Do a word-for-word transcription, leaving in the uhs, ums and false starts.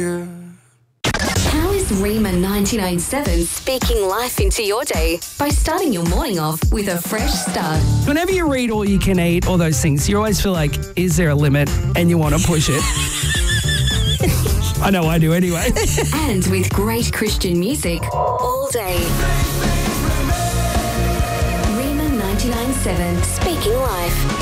How is Rima ninety-nine point seven speaking life into your day by starting your morning off with a fresh start? Whenever you read All You Can Eat, all those things, you always feel like, is there a limit? And you want to push it. I know I do anyway. And with great Christian music all day. Rima ninety-nine point seven, speaking life.